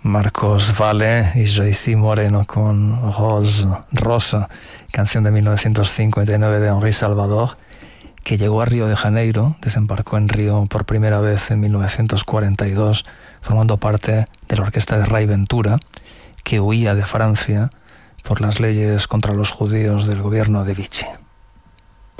Marcos Valle y Jaycee Moreno con Rosa, canción de 1959 de Henri Salvador, que llegó a Río de Janeiro, desembarcó en Río por primera vez en 1942, formando parte de la orquesta de Ray Ventura, que huía de Francia por las leyes contra los judíos del gobierno de Vichy.